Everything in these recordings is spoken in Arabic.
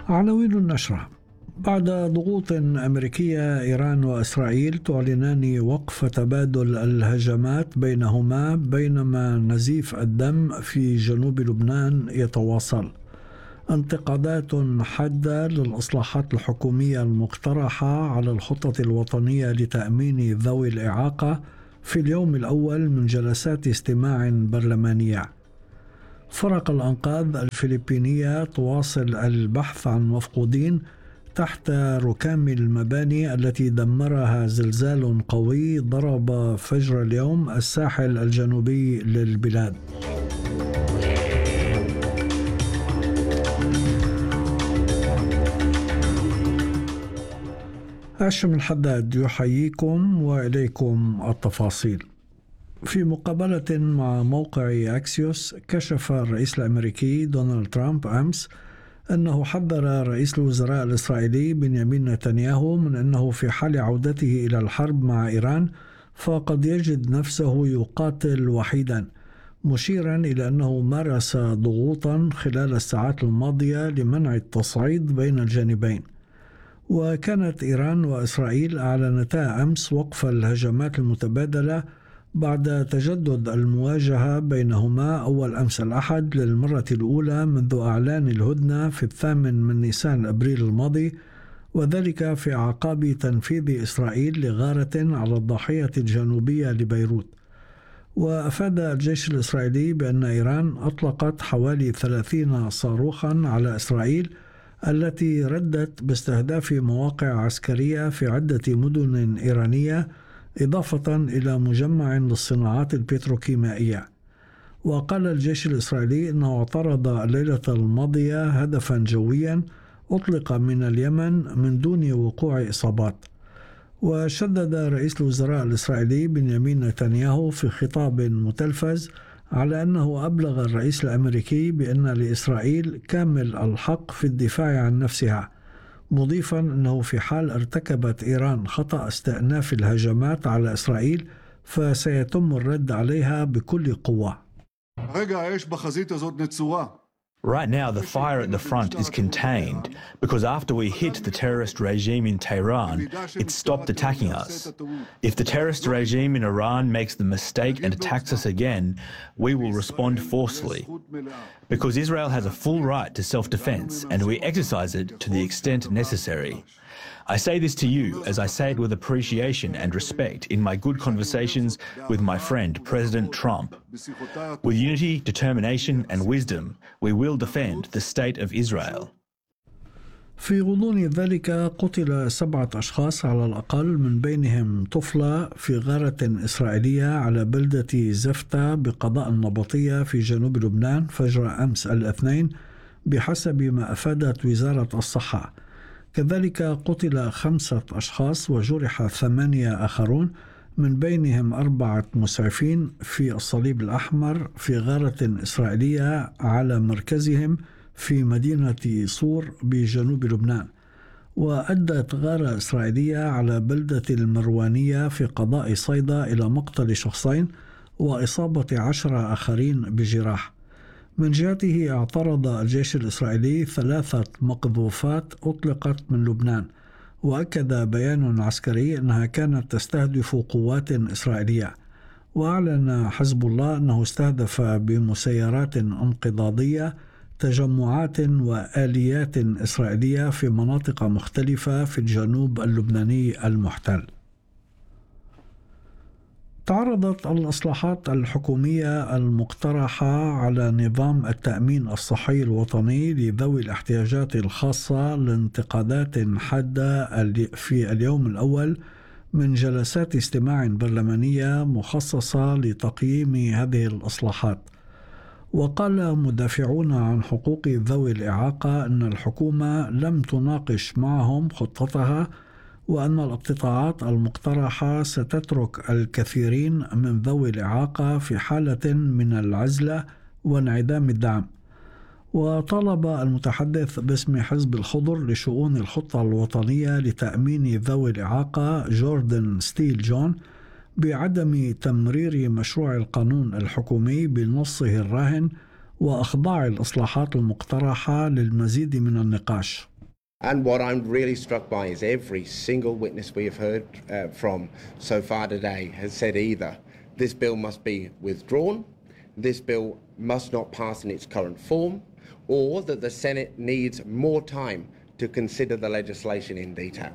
عناوين النشرة: بعد ضغوط أمريكية، إيران وإسرائيل تعلنان وقف تبادل الهجمات بينهما، بينما نزيف الدم في جنوب لبنان يتواصل. انتقادات حادة للإصلاحات الحكومية المقترحة على الخطة الوطنية لتأمين ذوي الإعاقة في اليوم الأول من جلسات استماع برلمانية. فرق الأنقاذ الفلبينية تواصل البحث عن مفقودين تحت ركام المباني التي دمرها زلزال قوي ضرب فجر اليوم الساحل الجنوبي للبلاد. هاشم الحداد يحييكم وإليكم التفاصيل. في مقابلة مع موقع أكسيوس، كشف الرئيس الأمريكي دونالد ترامب أمس أنه حذر رئيس الوزراء الإسرائيلي بنيامين نتنياهو من أنه في حال عودته إلى الحرب مع إيران فقد يجد نفسه يقاتل وحيدا، مشيرا إلى أنه مارس ضغوطا خلال الساعات الماضية لمنع التصعيد بين الجانبين. وكانت إيران وإسرائيل أعلنتا أمس وقف الهجمات المتبادلة بعد تجدد المواجهة بينهما أول أمس الأحد للمرة الأولى منذ إعلان الهدنة في 8 نيسان أبريل الماضي، وذلك في أعقاب تنفيذ إسرائيل لغارة على الضاحية الجنوبية لبيروت. وأفاد الجيش الإسرائيلي بأن إيران أطلقت حوالي 30 صاروخا على إسرائيل التي ردت باستهداف مواقع عسكرية في عدة مدن إيرانية، إضافة إلى مجمع للصناعات البتروكيميائية. وقال الجيش الإسرائيلي أنه اعترض الليلة الماضية هدفا جويا أطلق من اليمن من دون وقوع إصابات. وشدد رئيس الوزراء الإسرائيلي بنيامين نتنياهو في خطاب متلفز على أنه أبلغ الرئيس الأمريكي بأن لإسرائيل كامل الحق في الدفاع عن نفسها، مضيفا أنه في حال ارتكبت إيران خطأ استئناف الهجمات على إسرائيل فسيتم الرد عليها بكل قوة. Right now, the fire at the front is contained because after we hit the terrorist regime in Tehran, it stopped attacking us. If the terrorist regime in Iran makes the mistake and attacks us again, we will respond forcefully. Because Israel has a full right to self-defense and we exercise it to the extent necessary. I say this to you as I say it with appreciation and respect in my good conversations with my friend President Trump. With unity, determination and wisdom, we will defend the state of Israel. في غضون ذلك قتل 7 أشخاص على الأقل، من بينهم طفلة في غارة إسرائيلية على بلدة زفتة بقضاء النبطية في جنوب لبنان فجر أمس الاثنين بحسب ما أفادت وزارة الصحة. كذلك قتل 5 أشخاص وجرح 8 آخرون، من بينهم 4 مسعفين في الصليب الأحمر في غارة إسرائيلية على مركزهم في مدينة صور بجنوب لبنان. وأدت غارة إسرائيلية على بلدة المروانية في قضاء صيدا إلى مقتل شخصين وإصابة 10 آخرين بجراح. من جهته اعترض الجيش الإسرائيلي 3 مقذوفات أطلقت من لبنان، وأكد بيان عسكري أنها كانت تستهدف قوات إسرائيلية. وأعلن حزب الله أنه استهدف بمسيرات انقضاضية تجمعات وآليات إسرائيلية في مناطق مختلفة في الجنوب اللبناني المحتل. تعرضت الإصلاحات الحكومية المقترحة على نظام التأمين الصحي الوطني لذوي الاحتياجات الخاصة لانتقادات حادة في اليوم الأول من جلسات استماع برلمانية مخصصة لتقييم هذه الإصلاحات. وقال مدافعون عن حقوق ذوي الإعاقة أن الحكومة لم تناقش معهم خطتها، وأن الاقتطاعات المقترحة ستترك الكثيرين من ذوي الإعاقة في حالة من العزلة وانعدام الدعم. وطالب المتحدث باسم حزب الخضر لشؤون الخطة الوطنية لتأمين ذوي الإعاقة جوردن ستيل جون بعدم تمرير مشروع القانون الحكومي بنصه الراهن وأخضاع الإصلاحات المقترحة للمزيد من النقاش. And what I'm really struck by is every single witness we have heard from so far today has said either this bill must be withdrawn, this bill must not pass in its current form, or that the Senate needs more time to consider the legislation in detail.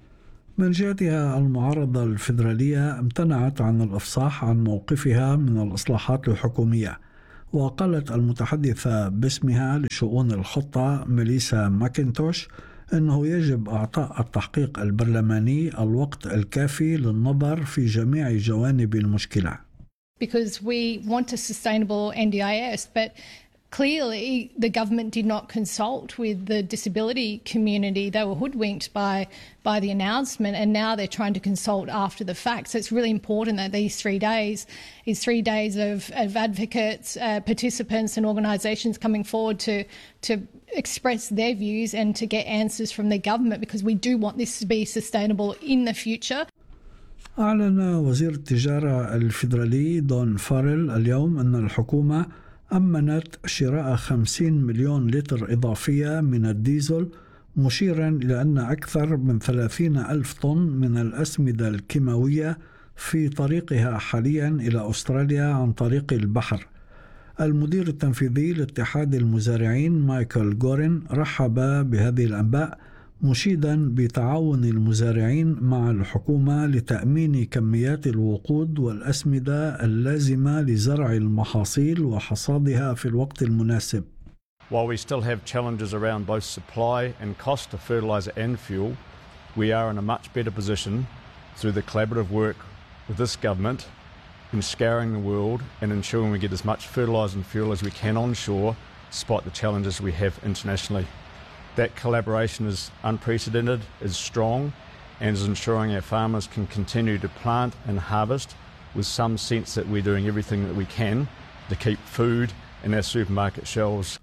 من جهتها المعارضة الفيدرالية امتنعت عن الإفصاح عن موقفها من الإصلاحات الحكومية، وقالت المتحدثة باسمها لشؤون الخطة ميليسا ماكنتوش أنه يجب إعطاء التحقيق البرلماني الوقت الكافي للنظر في جميع جوانب المشكلة. Because we want a sustainable NDIS, but clearly the government did not consult with the disability community. They were hoodwinked by the announcement, and now they're trying to consult after the fact. So it's really important that these 3 days is 3 days of advocates, participants and organisations coming forward to express their views and to get answers from the government, because we do want this to be sustainable in the future. أعلن وزير التجارة الفيدرالي دون فاريل اليوم أن الحكومة أمنت شراء 50 مليون لتر إضافية من الديزل، مشيرا إلى أن أكثر من 30 ألف طن من الأسمدة الكيماوية في طريقها حاليا إلى أستراليا عن طريق البحر. المدير التنفيذي لاتحاد المزارعين مايكل غورين رحب بهذه الأنباء، مشيدا بتعاون المزارعين مع الحكومة لتأمين كميات الوقود والأسمدة اللازمة لزرع المحاصيل وحصادها في الوقت المناسب. While we still have challenges around both supply and cost of fertiliser and fuel, we are in a much better position through the collaborative work with this government in scouring the world and ensuring we get as much fertiliser and fuel as we can onshore, despite the challenges we have internationally. That collaboration is unprecedented, is strong, and is ensuring our farmers can continue to plant and harvest with some sense that we're doing everything that we can to keep food in our supermarket shelves.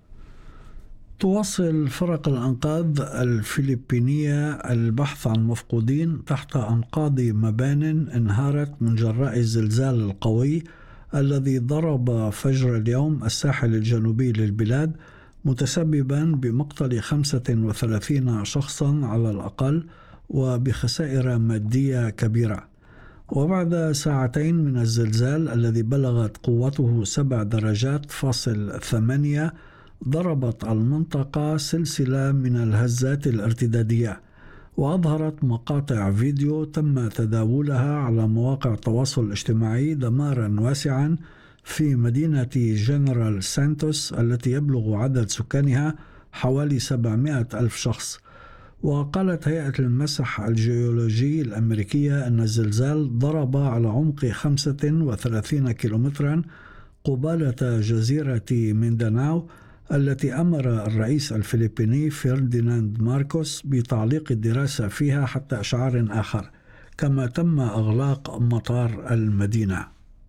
تواصل فرق الأنقاذ الفلبينية البحث عن مفقودين تحت أنقاض مبان انهارت من جراء الزلزال القوي الذي ضرب فجر اليوم الساحل الجنوبي للبلاد، متسببا بمقتل 35 شخصا على الأقل وبخسائر مادية كبيرة. وبعد ساعتين من الزلزال الذي بلغت قوته 7.8 ضربت المنطقة سلسلة من الهزات الارتدادية، وأظهرت مقاطع فيديو تم تداولها على مواقع التواصل الاجتماعي دمارا واسعا في مدينة جنرال سانتوس التي يبلغ عدد سكانها حوالي 700 ألف شخص. وقالت هيئة المسح الجيولوجي الأمريكية أن الزلزال ضرب على عمق 35 كيلومترا قبالة جزيرة مينداناو التي أمر الرئيس الفلبيني فرديناند ماركوس بتعليق الدراسة فيها حتى إشعار آخر، كما تم إغلاق مطار المدينة.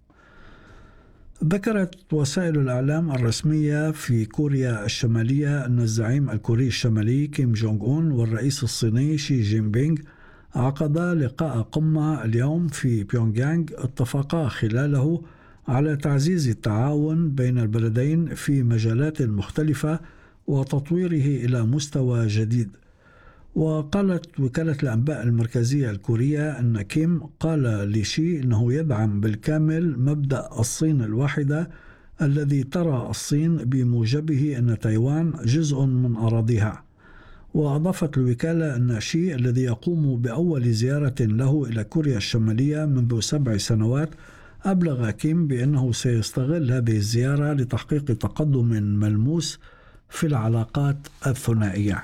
ذكرت وسائل الإعلام الرسمية في كوريا الشمالية أن الزعيم الكوري الشمالي كيم جونغ أون والرئيس الصيني شي جين بينغ عقدا لقاء قمة اليوم في بيونغيانغ، اتفقا خلاله على تعزيز التعاون بين البلدين في مجالات مختلفة وتطويره إلى مستوى جديد. وقالت وكالة الأنباء المركزية الكورية أن كيم قال لشي أنه يدعم بالكامل مبدأ الصين الواحدة الذي ترى الصين بموجبه أن تايوان جزء من أراضيها. وأضافت الوكالة أن شي الذي يقوم بأول زيارة له إلى كوريا الشمالية منذ 7 سنوات أبلغ كيم بأنه سيستغل هذه الزيارة لتحقيق تقدم ملموس في العلاقات الثنائية.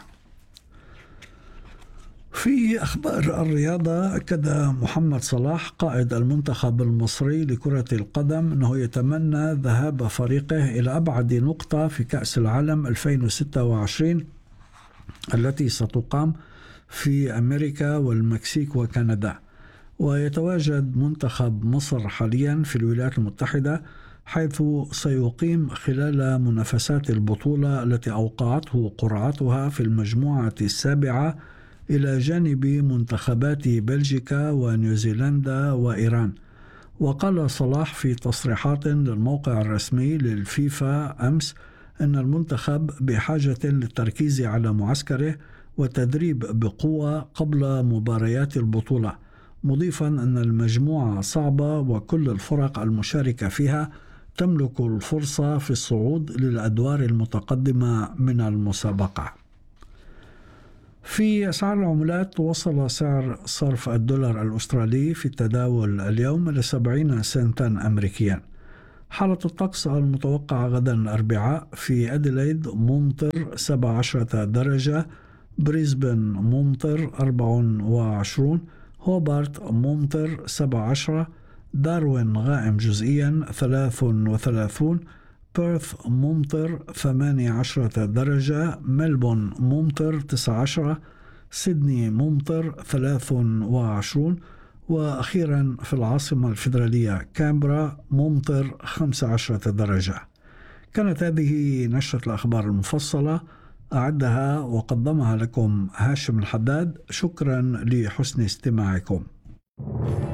في أخبار الرياضة، أكد محمد صلاح قائد المنتخب المصري لكرة القدم أنه يتمنى ذهاب فريقه إلى أبعد نقطة في كأس العالم 2026 التي ستقام في أمريكا والمكسيك وكندا. ويتواجد منتخب مصر حاليا في الولايات المتحدة، حيث سيقيم خلال منافسات البطولة التي أوقعته قرعتها في المجموعة 7 إلى جانب منتخبات بلجيكا ونيوزيلندا وإيران. وقال صلاح في تصريحات للموقع الرسمي للفيفا أمس أن المنتخب بحاجة للتركيز على معسكره وتدريب بقوة قبل مباريات البطولة، مضيفا أن المجموعة صعبة وكل الفرق المشاركة فيها تملك الفرصة في الصعود للأدوار المتقدمة من المسابقة. في أسعار العملات، وصل سعر صرف الدولار الأسترالي في التداول اليوم إلى 70 سنتا أمريكيا. حالة الطقس المتوقعة غدا الأربعاء: في أديلايد ممطر 17 درجة، بريسبن ممطر 24، هوبارت ممطر 17، داروين غائم جزئيا 33، بيرث ممطر 18 درجة، ملبون ممطر 19، سيدني ممطر 23، وأخيرا في العاصمة الفيدرالية كامبرا ممطر 15 درجة. كانت هذه نشرة الأخبار المفصلة، أعدها وقدمها لكم هاشم الحداد. شكرا لحسن استماعكم.